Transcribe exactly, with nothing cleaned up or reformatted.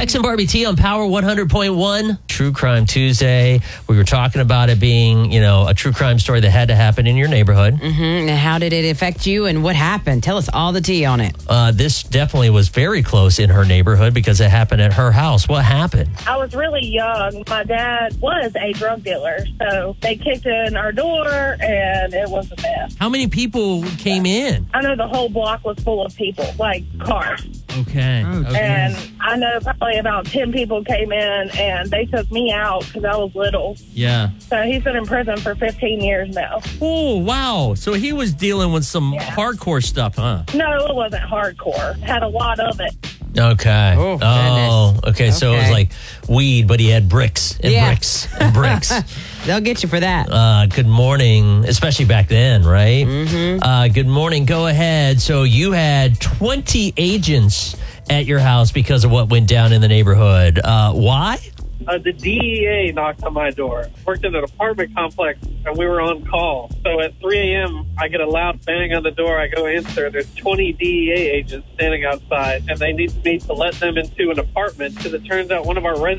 X and Barbie T on Power one hundred point one. True Crime Tuesday. We were talking about it being, you know, a true crime story that had to happen in your neighborhood. Mm-hmm. And how did it affect you and what happened? Tell us all the tea on it. Uh, this definitely was very close in her neighborhood because it happened at her house. What happened? I was really young. My dad was a drug dealer, so they kicked in our door, and it was a mess. How many people came in? I know the whole block was full of people, like cars. Okay. okay. And I know probably about ten people came in, and they took me out because I was little. Yeah. So he's been in prison for fifteen years now. Oh, wow. So he was dealing with some Yeah. hardcore stuff, huh? No, it wasn't hardcore. Had a lot of it. Okay. Oh, oh goodness. okay. So it was Okay. like weed, but he had bricks and Yeah. bricks and bricks. They'll get you for that. Uh, good morning, especially back then, right? Mm-hmm. Uh, good morning. Go ahead. So you had twenty agents at your house because of what went down in the neighborhood. Uh, why? Uh, the D E A knocked on my door. Worked in an apartment complex, and we were on call. So at three a.m., I get a loud bang on the door. I go answer. There's twenty D E A agents standing outside, and they need me to let them into an apartment because it turns out one of our residents